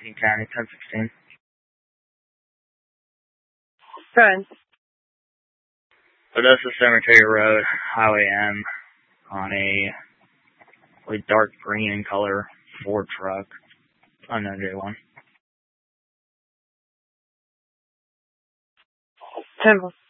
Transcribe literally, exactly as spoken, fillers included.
King County, ten sixteen. Good. Odessa Cemetery Road, Highway M, on a really dark green in color Ford truck, unknown J one. Temple.